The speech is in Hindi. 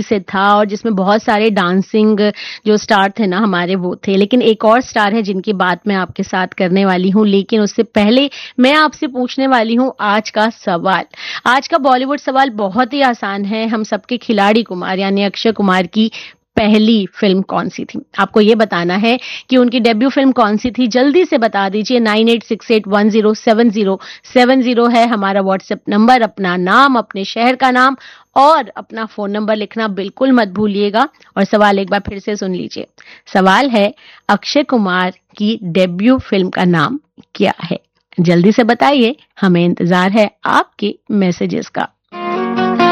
से था और जिसमें बहुत सारे डांसिंग जो स्टार थे ना हमारे वो थे। लेकिन एक और स्टार है जिनकी बात मैं आपके साथ करने वाली हूँ, लेकिन उससे पहले मैं आपसे पूछने वाली हूँ आज का सवाल। आज का बॉलीवुड सवाल बहुत ही आसान है। हम सबके खिलाड़ी कुमार यानी अक्षय कुमार की पहली फिल्म कौन सी थी? आपको ये बताना है कि उनकी डेब्यू फिल्म कौन सी थी। जल्दी से बता दीजिए। 9868107070 है हमारा व्हाट्सएप नंबर। अपना नाम, अपने शहर का नाम और अपना फोन नंबर लिखना बिल्कुल मत भूलिएगा। और सवाल एक बार फिर से सुन लीजिए। सवाल है, अक्षय कुमार की डेब्यू फिल्म का नाम क्या है? जल्दी से बताइए, हमें इंतजार है आपके मैसेजेस का।